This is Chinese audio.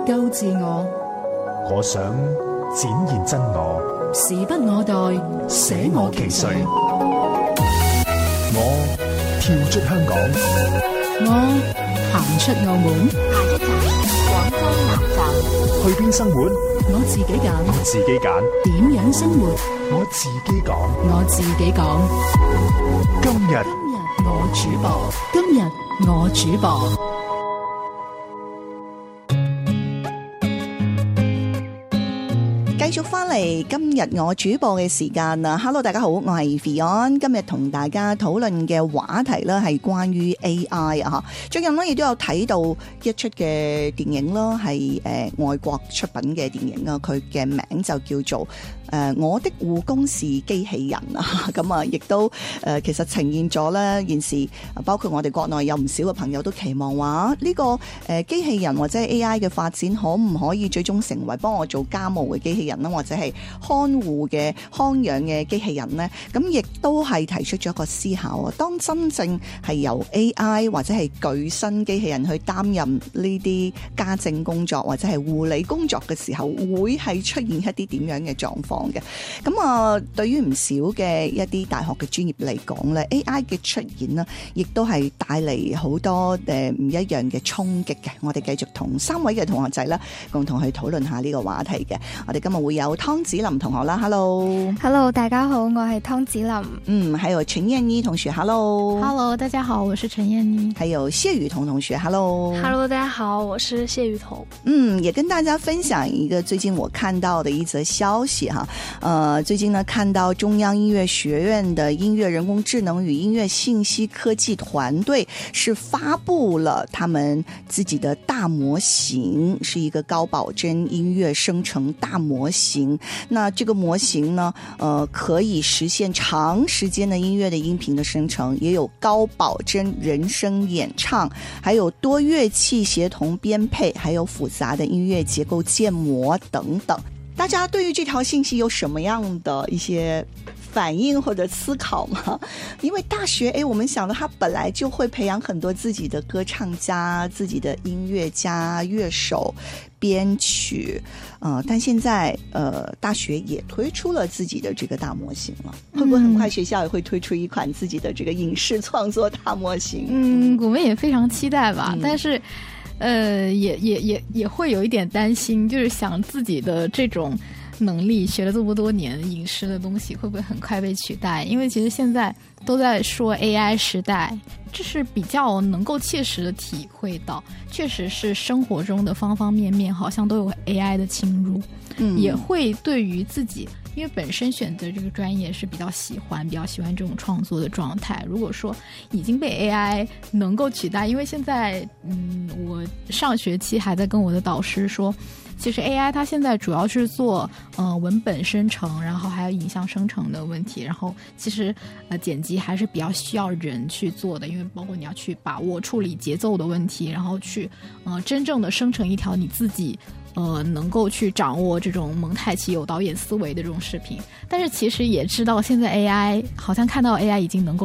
救自我， 我想展現真我， 時不我待，捨我其誰。 我跳出香港， 我行出澳門。 廣州南站， 去邊生活？ 我自己揀。 我自己揀。 點樣生活？ 我自己講。 我自己講。 今日我主播。今日我主播。 繼續翻嚟今日我主播嘅時間啊 ！Hello， 大家好，我係 Fion， 今日同大家討論嘅話題咧係關於 AI 啊！最近咧亦都有睇到一出嘅電影啦，係外國出品嘅電影啊，佢嘅名就叫做我的護工是機器人啊！咁啊，亦都其實呈現咗咧現時，包括我哋國內有唔少嘅朋友都期望話呢個機器人或者係 AI 嘅發展，可唔可以最終成為幫我做家務嘅機器人啦，或者係看護嘅看養嘅機器人呢？咁亦都係提出咗一個思考啊！當真正係由 AI 或者係具身機器人去擔任呢啲家政工作或者係護理工作嘅時候，會係出現一啲點樣嘅狀況嘅？咁啊，對於唔少嘅一啲大學嘅專業嚟講咧 AI 嘅出現呢，亦都係帶嚟好多唔一樣嘅衝擊嘅。我哋繼續同三位嘅同學仔啦，共同去討論下呢個話題嘅。我哋今日會有湯子霖同學啦 ，Hello， 大家好，我係湯子霖。 還有陳燕妮同學 ，Hello， 大家好，我是陳燕妮。 還有謝雨桐同學 ，Hello， 大家好，我是謝雨桐。 也跟大家分享一個最近我看到的一則消息哈。最近呢，看到中央音樂學院的音樂人工智能與音樂信息科技團隊是發布了他們自己的大模型，是一個高保真音樂生成大模型。那這個模型呢，可以實現長時間的音樂的音頻的生成，也有高保真人聲演唱，還有多樂器協同編配，還有複雜的音樂結構建模等等。大家對於這條信息有什麼樣的一些反應或者思考嗎？因為大學我們想到他本來就會培養很多自己的歌唱家、自己的音樂家、樂手、編曲，但現在大學也推出了自己的這個大模型了，會不會很快學校也會推出一款自己的這個影視創作大模型？ 我們也非常期待吧，但是也會有一點擔心，就是想自己的這種能力學了這麼多年影視的東西會不會很快被取代？因為其實現在都在說 AI 時代，這是比較能夠切實的體會到，確實是生活中的方方面面好像都有 AI 的侵入，也會對於自己，因為本身選擇這個專業是比較喜歡這種創作的狀態，如果說已經被 AI 能夠取代，因為現在我上學期還在跟我的導師說，其實 AI 它現在主要是做文本生成，然後還有影像生成的問題，然後其實剪輯還是比較需要人去做的，因為包括你要去把握處理節奏的問題，然後去真正的生成一條你自己能夠去掌握這種蒙太奇有導演思維的這種視頻。但是其實也知道現在 AI 好像看到 AI 已經能夠